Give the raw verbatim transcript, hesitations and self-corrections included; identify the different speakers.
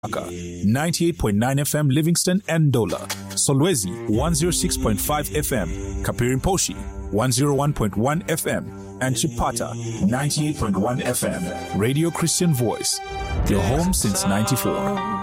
Speaker 1: ninety-eight point nine F M Livingston and Dola, Solwezi one oh six point five F M, Kapirimposhi one oh one point one F M, and Chipata ninety-eight point one F M. Radio Christian Voice, your home since ninety-four.